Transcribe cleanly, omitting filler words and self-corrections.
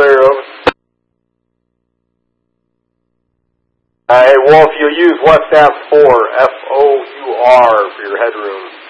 aware of it. Hey, Wolf, you use WhatsApp 4, F-O-U-R, for your headroom.